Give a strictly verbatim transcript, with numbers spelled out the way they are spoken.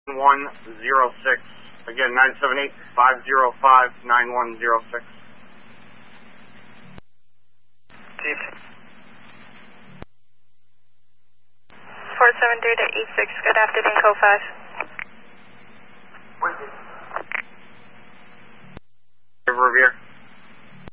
one zero six. Again, nine seven eight, five zero five, nine one zero six. Chief. four seven three to eight six, good afternoon, code five. Revere.